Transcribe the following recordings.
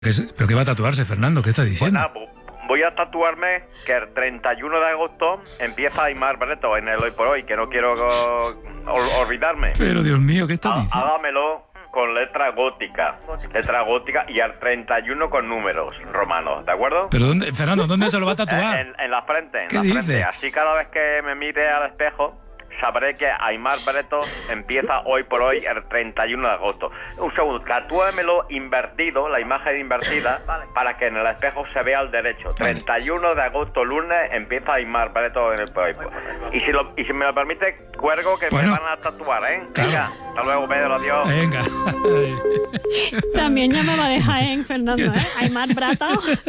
¿Pero qué va a tatuarse, Fernando? ¿Qué está diciendo? Pues nada, voy a tatuarme que el 31 de agosto empieza Aimar Breto en el Hoy por Hoy, que no quiero olvidarme. Pero Dios mío, ¿qué está diciendo? Hágamelo con letra gótica y al 31 con números romanos, ¿de acuerdo? Pero ¿dónde, Fernando, ¿dónde se lo va a tatuar? En la frente, ¿Qué dice? Así cada vez que me mire al espejo sabré que Aimar Breto empieza Hoy por Hoy el 31 de agosto. Un segundo, tatúamelo invertido, la imagen invertida, para que en el espejo se vea al derecho. 31 de agosto, lunes, empieza Aimar Breto en el Hoy. Y si me lo permite, cuelgo que me van a tatuar, ¿eh? Claro. Venga, hasta luego, Pedro, adiós. Venga. También llamaba de Jaén, Fernando, ¿eh? Aimar Breto.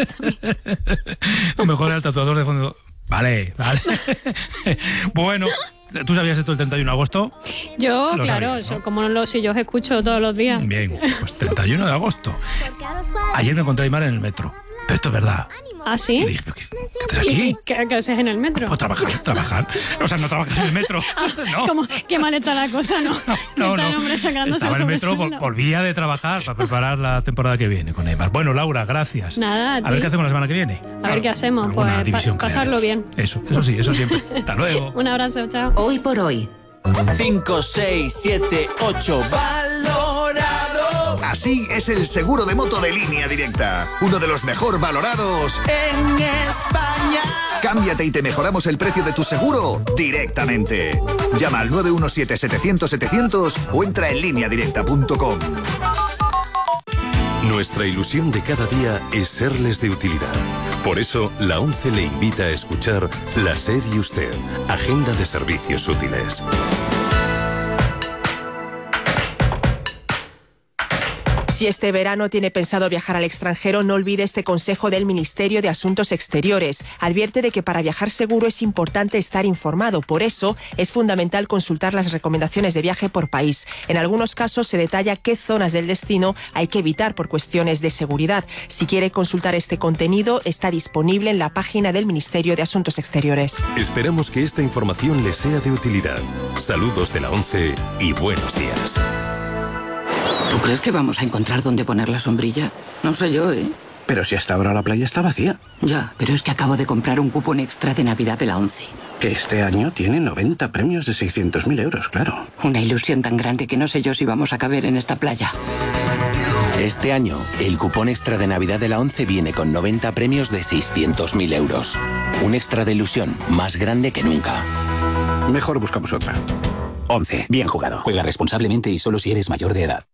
O mejor el tatuador de fondo. Vale. Bueno, ¿tú sabías esto el 31 de agosto? Yo, Lo claro, sabías, ¿no? como si yo os escucho todos los días. Bien, pues 31 de agosto. Ayer me encontré a Aimar en el metro. Pero esto es verdad. ¿Ah, Y sí? dije, ¿pero qué haces aquí? ¿Y qué haces en el metro? Pues trabajar. O sea, no trabajar en el metro. No. Como, qué mal está la cosa, ¿no? No. Está el hombre sacándose Estaba en el sobre metro, sueldo. volvía de trabajar para preparar la temporada que viene con Aimar. Bueno, Laura, gracias. Nada, a ver qué hacemos la semana que viene. A ver qué hacemos, Alguna pues división pasarlo crearemos. bien. Eso sí, eso siempre. Hasta luego. Un abrazo, chao. Hoy por hoy. 5, 6, 7, 8. ¡Valorado! Así es el seguro de moto de Línea Directa. Uno de los mejor valorados En España. Cámbiate y te mejoramos el precio de tu seguro directamente. Llama al 917-700-700 o entra en lineadirecta.com. Nuestra ilusión de cada día es serles de utilidad. Por eso, la ONCE le invita a escuchar La SER y Usted, Agenda de Servicios Útiles. Si este verano tiene pensado viajar al extranjero, no olvide este consejo del Ministerio de Asuntos Exteriores. Advierte de que para viajar seguro es importante estar informado. Por eso, es fundamental consultar las recomendaciones de viaje por país. En algunos casos se detalla qué zonas del destino hay que evitar por cuestiones de seguridad. Si quiere consultar este contenido, está disponible en la página del Ministerio de Asuntos Exteriores. Esperamos que esta información les sea de utilidad. Saludos de la ONCE y buenos días. ¿Tú crees que vamos a encontrar dónde poner la sombrilla? No sé yo, ¿eh? Pero si hasta ahora la playa está vacía. Ya, pero es que acabo de comprar un cupón extra de Navidad de la ONCE. Que este año tiene 90 premios de 600.000 euros, claro. Una ilusión tan grande que no sé yo si vamos a caber en esta playa. Este año, el cupón extra de Navidad de la ONCE viene con 90 premios de 600.000 euros. Un extra de ilusión más grande que nunca. Mejor buscamos otra. 11. Bien jugado. Juega responsablemente y solo si eres mayor de edad.